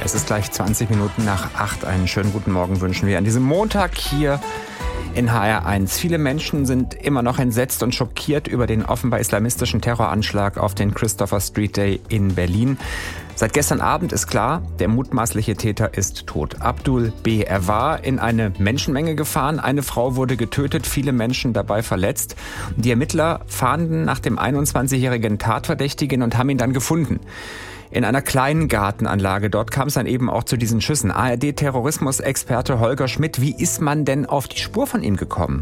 Es ist gleich 20 Minuten nach 8. Einen schönen guten Morgen wünschen wir an diesem Montag hier in HR1. Viele Menschen sind immer noch entsetzt und schockiert über den offenbar islamistischen Terroranschlag auf den Christopher Street Day in Berlin. Seit gestern Abend ist klar, der mutmaßliche Täter ist tot. Abdul B. Er war in eine Menschenmenge gefahren. Eine Frau wurde getötet, viele Menschen dabei verletzt. Die Ermittler fahnden nach dem 21-jährigen Tatverdächtigen und haben ihn dann gefunden. In einer kleinen Gartenanlage. Dort kam es dann eben auch zu diesen Schüssen. ARD-Terrorismus-Experte Holger Schmidt, wie ist man denn auf die Spur von ihm gekommen?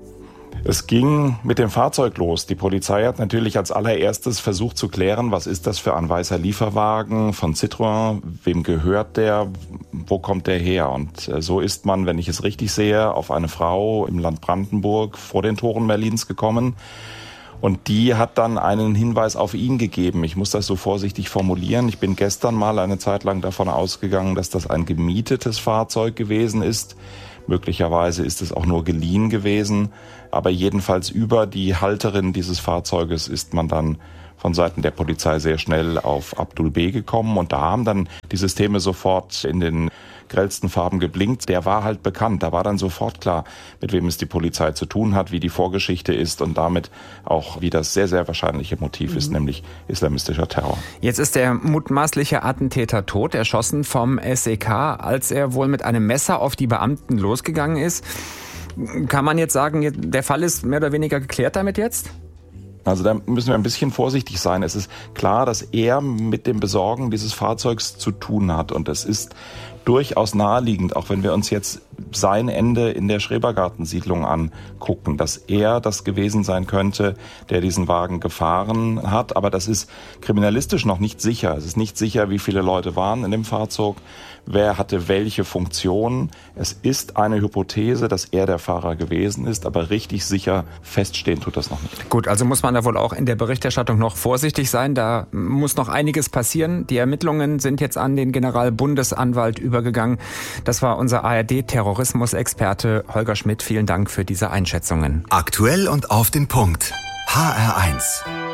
Es ging mit dem Fahrzeug los. Die Polizei hat natürlich als allererstes versucht zu klären, was ist das für ein weißer Lieferwagen von Citroën, wem gehört der, wo kommt der her? Und so ist man, wenn ich es richtig sehe, auf eine Frau im Land Brandenburg vor den Toren Berlins gekommen. Und die hat dann einen Hinweis auf ihn gegeben. Ich muss das so vorsichtig formulieren. Ich bin gestern mal eine Zeit lang davon ausgegangen, dass das ein gemietetes Fahrzeug gewesen ist. Möglicherweise ist es auch nur geliehen gewesen. Aber jedenfalls über die Halterin dieses Fahrzeuges ist man dann von Seiten der Polizei sehr schnell auf Abdul B. gekommen. Und da haben dann die Systeme sofort in den grellsten Farben geblinkt. Der war halt bekannt. Da war dann sofort klar, mit wem es die Polizei zu tun hat, wie die Vorgeschichte ist und damit auch, wie das sehr, sehr wahrscheinliche Motiv ist, nämlich islamistischer Terror. Jetzt ist der mutmaßliche Attentäter tot, erschossen vom SEK, als er wohl mit einem Messer auf die Beamten losgegangen ist. Kann man jetzt sagen, der Fall ist mehr oder weniger geklärt damit jetzt? Also da müssen wir ein bisschen vorsichtig sein. Es ist klar, dass er mit dem Besorgen dieses Fahrzeugs zu tun hat. Und es ist durchaus naheliegend, auch wenn wir uns jetzt sein Ende in der Schrebergartensiedlung angucken, dass er das gewesen sein könnte, der diesen Wagen gefahren hat. Aber das ist kriminalistisch noch nicht sicher. Es ist nicht sicher, wie viele Leute waren in dem Fahrzeug, wer hatte welche Funktion. Es ist eine Hypothese, dass er der Fahrer gewesen ist, aber richtig sicher feststehen tut das noch nicht. Gut, also muss man da wohl auch in der Berichterstattung noch vorsichtig sein. Da muss noch einiges passieren. Die Ermittlungen sind jetzt an den Generalbundesanwalt übergegangen. Das war unser ARD-Terrorismus-Experte Holger Schmidt. Vielen Dank für diese Einschätzungen. Aktuell und auf den Punkt. HR1.